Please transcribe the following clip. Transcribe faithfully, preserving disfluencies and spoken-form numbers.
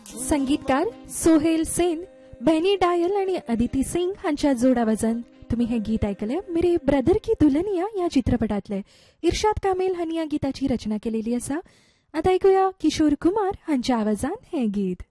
संगीतकार सोहेल सेन, बेनी डायल आणि अदिती सिंग हांच्या जोड आवाजान तुम्ही हे गीत ऐकले. मेरे ब्रदर की दुल्हनिया या चित्रपटातले. इर्शाद कामिल हांनी या गीताची रचना केलेली असा. आता ऐकूया किशोर कुमार हांच्या आवाजान हे गीत.